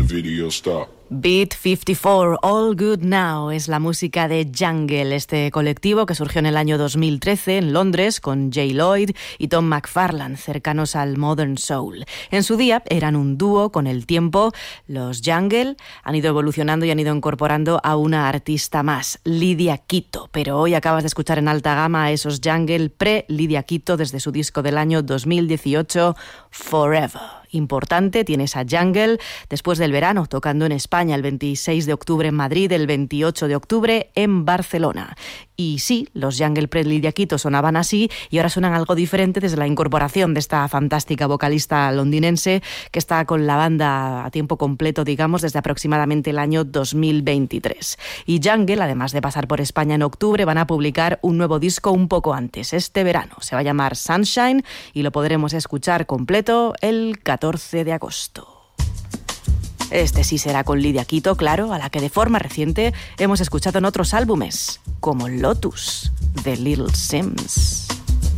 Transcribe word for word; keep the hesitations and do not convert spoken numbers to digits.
video stop. Beat cincuenta y cuatro, All Good Now, es la música de Jungle, este colectivo que surgió en el año dos mil trece en Londres con Jay Lloyd y Tom McFarlane, cercanos al Modern Soul. En su día eran un dúo. Con el tiempo, los Jungle han ido evolucionando y han ido incorporando a una artista más, Lydia Quito. Pero hoy acabas de escuchar en alta gama a esos Jungle pre-Lydia Quito desde su disco del año dos mil dieciocho, Forever. Importante, tienes a Jungle después del verano, tocando en España el veintiséis de octubre en Madrid, el veintiocho de octubre en Barcelona. Y sí, los Jungle pre-Lydia Quito sonaban así y ahora suenan algo diferente desde la incorporación de esta fantástica vocalista londinense que está con la banda a tiempo completo, digamos, desde aproximadamente el año dos mil veintitrés. Y Jungle, además de pasar por España en octubre, van a publicar un nuevo disco un poco antes, este verano. Se va a llamar Sunshine y lo podremos escuchar completo el catorce de agosto. Este sí será con Lydia Quito, claro, a la que de forma reciente hemos escuchado en otros álbumes, como Lotus, de Little Sims.